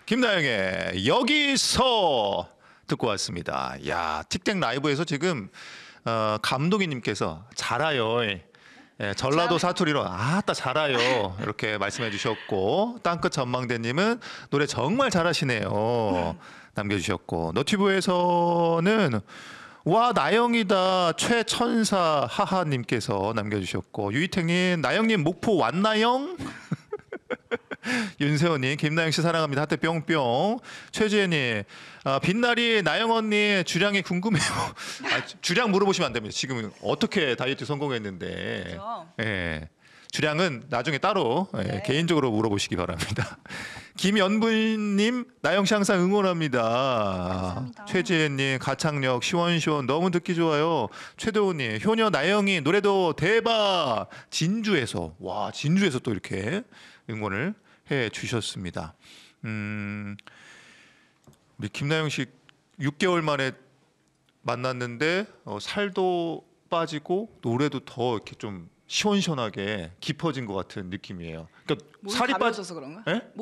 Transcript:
김나영의 여기서 듣고 왔습니다. 야, 틱택 라이브에서 지금 감독님께서 잘아요. 예, 전라도 사투리로 아따 잘아요 이렇게 말씀해 주셨고, 땅끝 전망대님은 노래 정말 잘하시네요 남겨주셨고, 너튜브에서는 와 나영이다 최천사 하하님께서 남겨주셨고, 유이택님 나영님 목포 왔나영? 윤세호님 김나영 씨 사랑합니다 하트 뿅뿅. 최지혜님 빛나리 나영 언니 주량이 궁금해요. 주량 물어보시면 안 됩니다. 지금 어떻게 다이어트 성공했는데. 그렇죠. 예, 주량은 나중에 따로 네. 개인적으로 물어보시기 바랍니다. 김연분님 나영 씨 항상 응원합니다. 감사합니다. 최지혜님 가창력 시원시원 너무 듣기 좋아요. 최도우님 효녀 나영이 노래도 대박. 진주에서 와 진주에서 또 이렇게 응원을 해 주셨습니다. 우리 김나영 씨 6개월 만에 만났는데 살도 빠지고 노래도 더 이렇게 좀 시원시원하게 깊어진 것 같은 느낌이에요. 그러니까 몸이 살이 가벼워져서 그런가? 예?